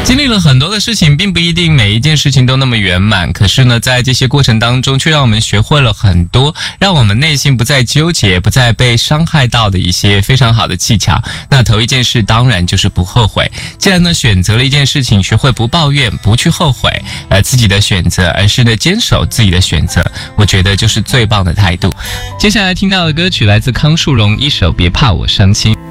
经历了很多的事情，并不一定每一件事情都那么圆满，可是呢，在这些过程当中，却让我们学会了很多，让我们内心不再纠结，不再被伤害到的一些非常好的技巧。那头一件事当然就是不后悔。既然呢选择了一件事情，学会不抱怨，不去后悔自己的选择，而是呢坚守自己的选择，我觉得就是最棒的态度。接下来听到的歌曲来自康树荣一首《别怕我伤心》。